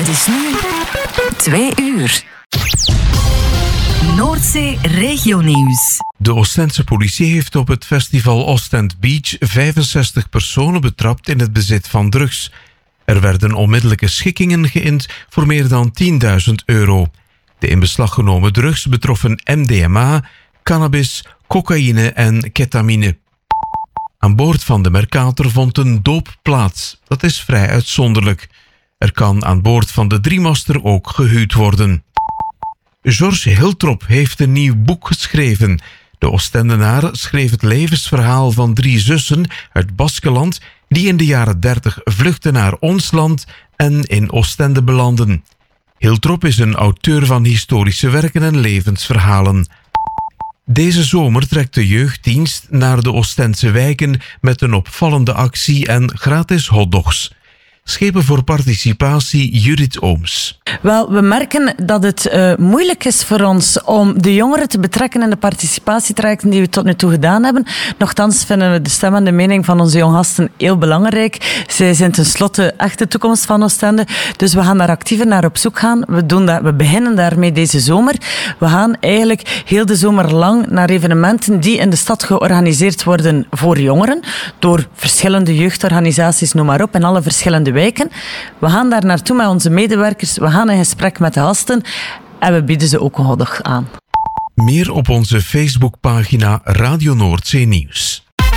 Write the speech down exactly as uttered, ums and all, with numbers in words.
is nu twee uur. Noordzee Regionieuws. De Oostendse politie heeft op het festival Ostend Beach vijfenzestig personen betrapt in het bezit van drugs. Er werden onmiddellijke schikkingen geïnd voor meer dan tienduizend euro. De in beslag genomen drugs betroffen M D M A, cannabis, cocaïne en ketamine. Aan boord van de Mercator vond een doop plaats. Dat is vrij uitzonderlijk. Er kan aan boord van de driemaster ook gehuwd worden. George Hiltrop heeft een nieuw boek geschreven. De Oostendenaar schreef het levensverhaal van drie zussen uit Baskeland die in de jaren dertig vluchtten naar ons land en in Oostende belanden. Hiltrop is een auteur van historische werken en levensverhalen. Deze zomer trekt de jeugddienst naar de Oostendse wijken met een opvallende actie en gratis hotdogs. Schepen voor participatie Judith Ooms. Wel, we merken dat het uh, moeilijk is voor ons om de jongeren te betrekken in de participatietrajecten die we tot nu toe gedaan hebben. Nochtans vinden we de stem en de mening van onze jonggasten heel belangrijk. Zij zijn tenslotte echt de toekomst van Oostende. Dus we gaan daar actiever naar op zoek gaan. We, doen dat, we beginnen daarmee deze zomer. We gaan eigenlijk heel de zomer lang naar evenementen die in de stad georganiseerd worden voor jongeren. Door verschillende jeugdorganisaties, noem maar op, in alle verschillende wijken. We gaan daar naartoe met onze medewerkers. We gaan in gesprek met de gasten en we bieden ze ook een hotdog aan. Meer op onze Facebookpagina Radio Noordzee Nieuws.